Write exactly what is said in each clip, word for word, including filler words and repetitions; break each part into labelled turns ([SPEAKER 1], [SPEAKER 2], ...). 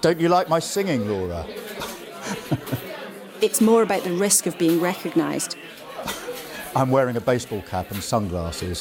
[SPEAKER 1] Don't you like my singing, Laura?
[SPEAKER 2] It's more about the risk of being recognised.
[SPEAKER 1] I'm wearing a baseball cap and sunglasses.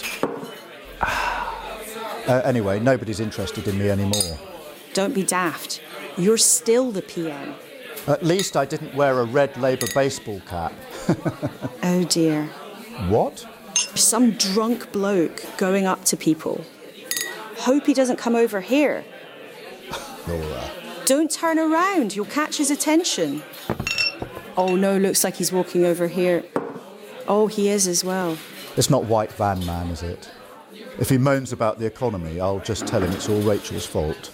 [SPEAKER 1] Uh, anyway, nobody's interested in me anymore.
[SPEAKER 2] Don't be daft. You're still the P M.
[SPEAKER 1] At least I didn't wear a red Labour baseball cap.
[SPEAKER 2] Oh dear.
[SPEAKER 1] What?
[SPEAKER 2] Some drunk bloke going up to people. Hope he doesn't come over here.
[SPEAKER 1] Laura.
[SPEAKER 2] Don't turn around, you'll catch his attention. Oh no, looks like he's walking over here. Oh, he is as well.
[SPEAKER 1] It's not White Van Man, is it? If he moans about the economy, I'll just tell him it's all Rachel's fault.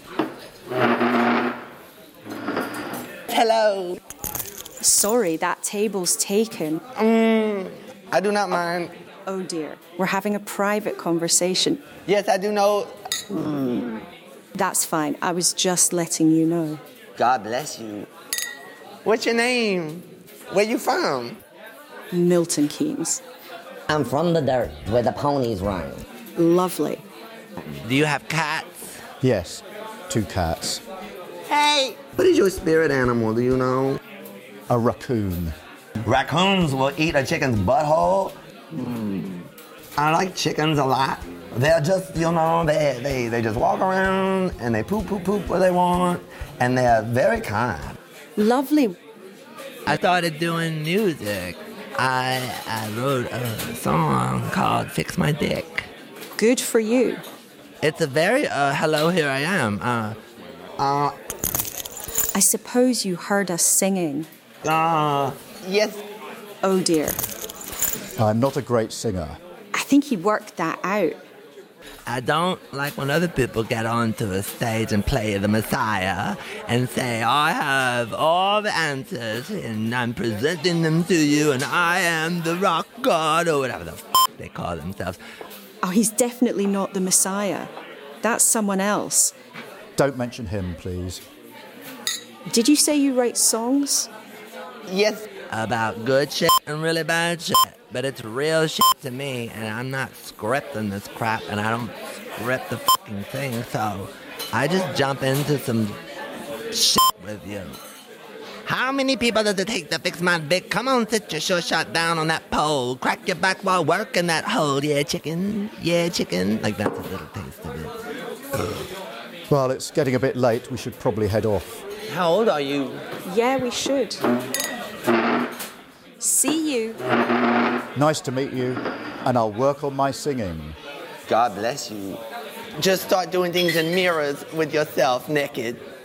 [SPEAKER 3] Hello.
[SPEAKER 2] Sorry, that table's taken.
[SPEAKER 3] Mm, I do not mind.
[SPEAKER 2] Oh dear, we're having a private conversation.
[SPEAKER 3] Yes, I do know.
[SPEAKER 2] Mm. That's fine, I was just letting you know.
[SPEAKER 3] God bless you. What's your name? Where you from?
[SPEAKER 2] Milton Keynes.
[SPEAKER 4] I'm from the dirt, where the ponies run.
[SPEAKER 2] Lovely.
[SPEAKER 3] Do you have cats?
[SPEAKER 1] Yes, two cats.
[SPEAKER 3] Hey! What is your spirit animal, do you know?
[SPEAKER 1] A raccoon.
[SPEAKER 3] Raccoons will eat a chicken's butthole? Mm. I like chickens a lot. They're just, you know, they, they, they just walk around and they poop, poop, poop where they want. And they're very kind.
[SPEAKER 2] Lovely.
[SPEAKER 5] I started doing music. I, I wrote a song called Fix My Dick.
[SPEAKER 2] Good for you.
[SPEAKER 5] It's a very, uh, hello, here I am. Uh,
[SPEAKER 3] uh,
[SPEAKER 2] I suppose you heard us singing.
[SPEAKER 3] Uh, yes.
[SPEAKER 2] Oh dear.
[SPEAKER 1] I'm not a great singer.
[SPEAKER 2] I think he worked that out.
[SPEAKER 5] I don't like when other people get onto a stage and play the Messiah and say, I have all the answers and I'm presenting them to you and I am the rock god or whatever the f*** they call themselves.
[SPEAKER 2] Oh, he's definitely not the Messiah. That's someone else.
[SPEAKER 1] Don't mention him, please.
[SPEAKER 2] Did you say you write songs?
[SPEAKER 3] Yes.
[SPEAKER 5] About good shit and really bad shit. But it's real shit to me, and I'm not scripting this crap, and I don't script the fucking thing, so I just jump into some shit with you. How many people does it take to fix my dick? Come on, sit your short shot down on that pole. Crack your back while working that hole. Yeah, chicken. Yeah, chicken. Like, that's a little taste of it.
[SPEAKER 1] Well, it's getting a bit late. We should probably head off.
[SPEAKER 3] How old are you?
[SPEAKER 2] Yeah, we should. See you.
[SPEAKER 1] Nice to meet you, and I'll work on my singing.
[SPEAKER 3] God bless you. Just start doing things in mirrors with yourself naked.